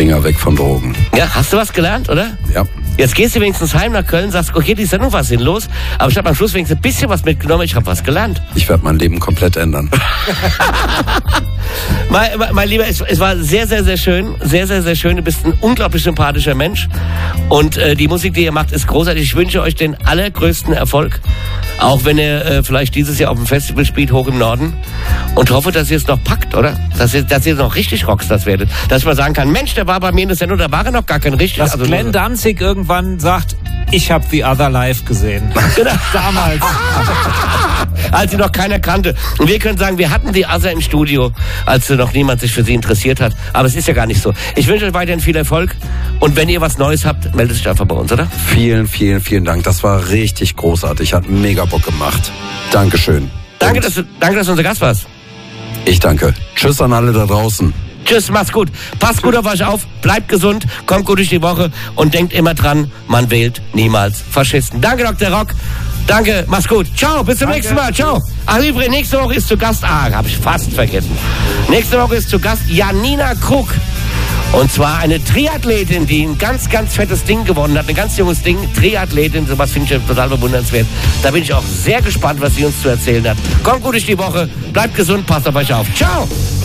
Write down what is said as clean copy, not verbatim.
Finger weg von Drogen. Ja, hast du was gelernt, oder? Ja. Jetzt gehst du wenigstens heim nach Köln, sagst, okay, die Sendung war sinnlos, aber ich habe am Schluss wenigstens ein bisschen was mitgenommen, ich habe was gelernt. Ich werde mein Leben komplett ändern. Mein Lieber, es war sehr, sehr, sehr schön. Sehr, sehr, sehr schön. Du bist ein unglaublich sympathischer Mensch. Und die Musik, die ihr macht, ist großartig. Ich wünsche euch den allergrößten Erfolg. Auch wenn ihr vielleicht dieses Jahr auf dem Festival spielt, hoch im Norden. Und hoffe, dass ihr es noch packt, oder? Dass ihr noch richtig Rockstars werdet. Dass ich mal sagen kann, Mensch, der war bei mir in der Sendung, da war er noch gar kein richtig. Dass Glenn Danzig irgendwann sagt, ich habe The Other live gesehen. Genau. Damals. Als sie noch keiner kannte. Und wir können sagen, wir hatten die Other im Studio, als noch niemand sich für sie interessiert hat. Aber es ist ja gar nicht so. Ich wünsche euch weiterhin viel Erfolg. Und wenn ihr was Neues habt, meldet euch einfach bei uns, oder? Vielen, vielen, vielen Dank. Das war richtig großartig. Hat mega Bock gemacht. Dankeschön. Danke, dass du unser Gast warst. Ich danke. Tschüss an alle da draußen. Tschüss, macht's gut. Passt gut auf euch auf, bleibt gesund, kommt gut durch die Woche und denkt immer dran, man wählt niemals Faschisten. Danke, Dr. Rock. Danke, mach's gut. Ciao, bis zum nächsten Mal. Ciao. Ach, übrigens, nächste Woche ist zu Gast, habe ich fast vergessen. Nächste Woche ist zu Gast Janina Krug. Und zwar eine Triathletin, die ein ganz, ganz fettes Ding gewonnen hat. Ein ganz junges Ding. Triathletin, sowas finde ich total bewundernswert. Da bin ich auch sehr gespannt, was sie uns zu erzählen hat. Kommt gut durch die Woche, bleibt gesund, passt auf euch auf. Ciao.